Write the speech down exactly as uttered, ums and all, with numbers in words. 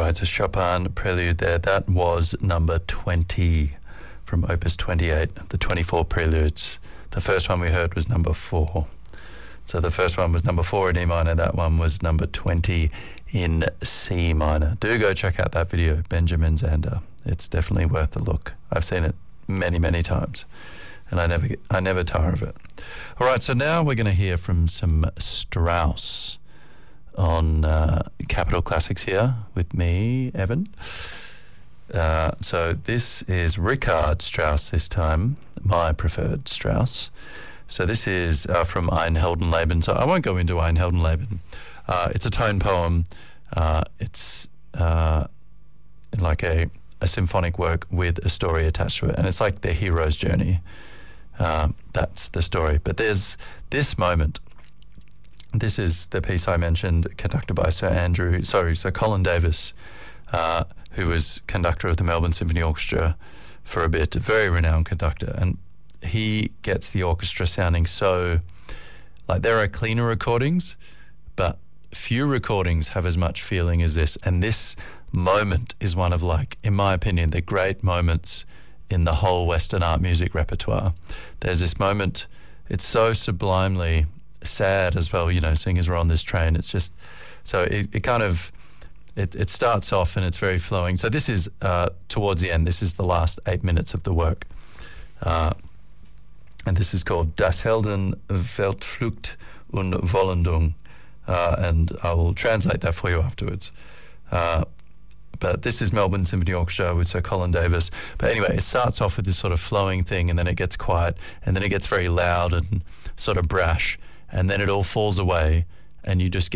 right, so Chopin Prelude there. That was number twenty from Opus twenty-eight of the twenty-four preludes. The first one we heard was number four. So the first one was number four in E minor. That one was number twenty in C minor. Do go check out that video, Benjamin Zander. It's definitely worth a look. I've seen it many, many times, and I never, get, I never tire of it. All right, so now we're going to hear from some Strauss on uh, Capital Classics here with me, Evan. Uh, so this is Richard Strauss this time, my preferred Strauss. So this is uh, from Ein Heldenleben. So I won't go into Ein Heldenleben. Uh, it's a tone poem. Uh, it's uh, like a, a symphonic work with a story attached to it. And it's like the hero's journey. Uh, that's the story. But there's this moment. This is the piece I mentioned, conducted by Sir Andrew, sorry, Sir Colin Davis, uh, who was conductor of the Melbourne Symphony Orchestra for a bit, a very renowned conductor. And he gets the orchestra sounding so, like there are cleaner recordings, but few recordings have as much feeling as this. And this moment is one of, like, in my opinion, the great moments in the whole Western art music repertoire. There's this moment, it's so sublimely sad as well, you know, seeing as we're on this train. It's just, so it, it kind of, it, it starts off and it's very flowing. So this is uh, towards the end, this is the last eight minutes of the work. Uh, and this is called Das Helden Weltflucht und Vollendung. Uh, and I will translate that for you afterwards. Uh, but this is Melbourne Symphony Orchestra with Sir Colin Davis. But anyway, it starts off with this sort of flowing thing, and then it gets quiet, and then it gets very loud and sort of brash, and then it all falls away, and you just get